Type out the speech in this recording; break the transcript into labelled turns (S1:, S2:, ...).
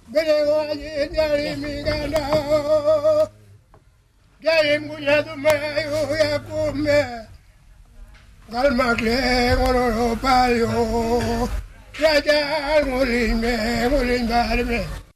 S1: Vengo allí, ya mi ganado. Ya en muñeco me voy a comer. Calma que no palio. Ya ya, morirme, morirme.